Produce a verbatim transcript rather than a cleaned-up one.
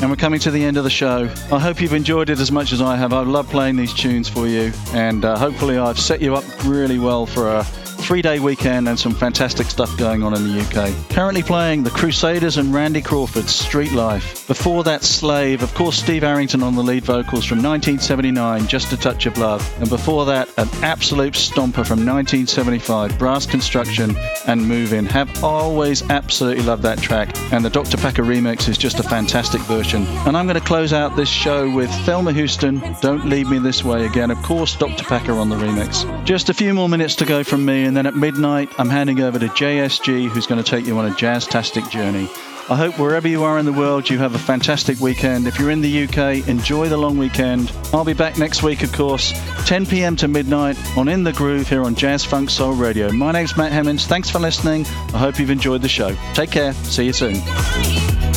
and we're coming to the end of the show. I hope you've enjoyed it as much as I have. I love playing these tunes for you, and uh, hopefully I've set you up really well for a three-day weekend and some fantastic stuff going on in the U K. Currently playing the Crusaders and Randy Crawford's Street Life. Before that, Slave, of course Steve Arrington on the lead vocals from nineteen seventy-nine, Just a Touch of Love. And before that, an absolute stomper from nineteen seventy-five, Brass Construction and Move In. Have always absolutely loved that track, and the Doctor Packer remix is just a fantastic version. And I'm going to close out this show with Thelma Houston, Don't Leave Me This Way Again. Of course, Doctor Packer on the remix. Just a few more minutes to go from me, and then at midnight I'm handing over to J S G, who's going to take you on a jazz-tastic journey. I hope wherever you are in the world you have a fantastic weekend. If you're in the U K, enjoy the long weekend. I'll be back next week, of course, ten p.m. to midnight on In the Groove here on Jazz Funk Soul Radio. My name's Matt Hemmings. Thanks for listening. I hope you've enjoyed the show. Take care. See you soon.